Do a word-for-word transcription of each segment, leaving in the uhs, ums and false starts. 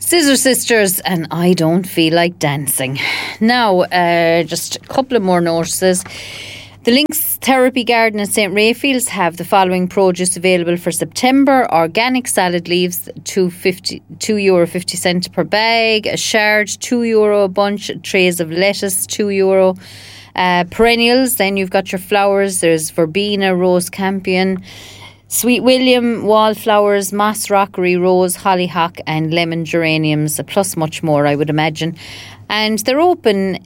Scissor Sisters and I Don't Feel Like Dancing. Now, uh, just a couple of more notices. The Lynx Therapy Garden at Saint Raphael's have the following produce available for September. Organic salad leaves, two euro fifty per bag. A shard, two euro a bunch. Trays of lettuce, two euro. Uh, perennials, then you've got your flowers. There's verbena, rose campion, Sweet William, wallflowers, moss rockery, rose, hollyhock and lemon geraniums, plus much more, I would imagine. And they're open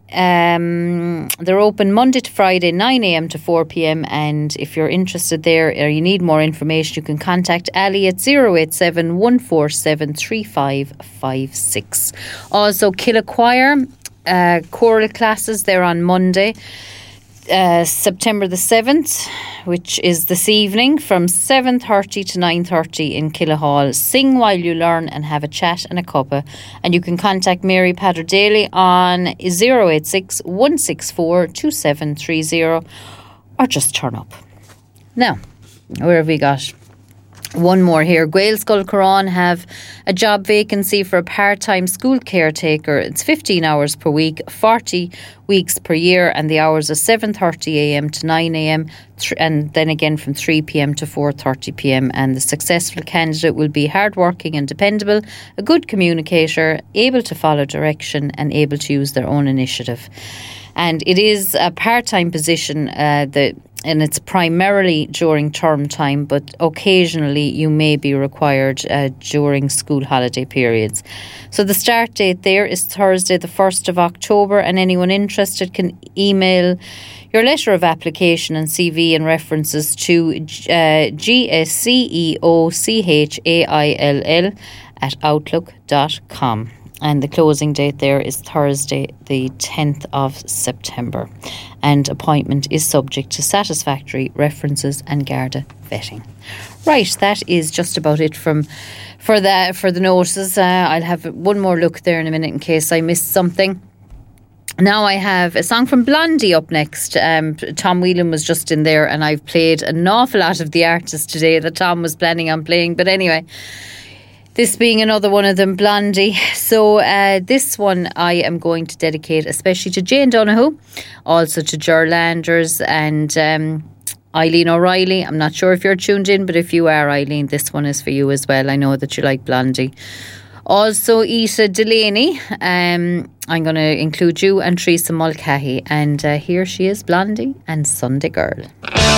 um, they're open Monday to Friday, nine a.m. to four p.m. And if you're interested there or you need more information, you can contact Ali at zero eight seven, one four seven, three five five six. Also, Killa Choir, uh, choral classes, they're on Monday. Uh, September the seventh, which is this evening from seven thirty to nine thirty in Killa Hall. Sing while you learn and have a chat and a cuppa. And you can contact Mary Padder Daly on zero eight six, one six four, two seven three zero or just turn up. Now, where have we got? One more here. Gaelscoil Corán have a job vacancy for a part-time school caretaker. It's fifteen hours per week, forty weeks per year, and the hours are seven thirty a.m. to nine a.m. th- and then again from three p.m. to four thirty p.m. And the successful candidate will be hardworking and dependable, a good communicator, able to follow direction and able to use their own initiative. And it is a part-time position uh, that and it's primarily during term time, but occasionally you may be required uh, during school holiday periods. So the start date there is Thursday the first of October, and anyone interested can email your letter of application and C V and references to uh, G S C E O C H A I L L at outlook dot com. And the closing date there is Thursday, the tenth of September. And appointment is subject to satisfactory references and Garda vetting. Right, that is just about it from for the, for the notices. Uh, I'll have one more look there in a minute in case I missed something. Now I have a song from Blondie up next. Um, Tom Whelan was just in there and I've played an awful lot of the artists today that Tom was planning on playing. But anyway, this being another one of them, Blondie. So uh, this one I am going to dedicate especially to Jane Donoghue, also to Ger Landers and um, Eileen O'Reilly. I'm not sure if you're tuned in, but if you are, Eileen, this one is for you as well. I know that you like Blondie. Also, Ita Delaney. Um, I'm going to include you and Teresa Mulcahy. And uh, here she is, Blondie and Sunday Girl.